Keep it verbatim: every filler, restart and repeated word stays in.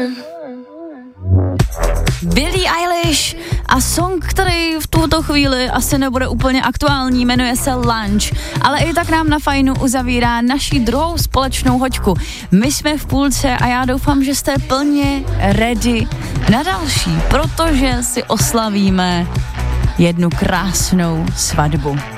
Billie Eilish a song, který v tuto chvíli asi nebude úplně aktuální, jmenuje se Lunch, ale i tak nám na Fajnu uzavírá naši druhou společnou hoďku. My jsme v půlce a já doufám, že jste plně ready na další, protože si oslavíme jednu krásnou svatbu.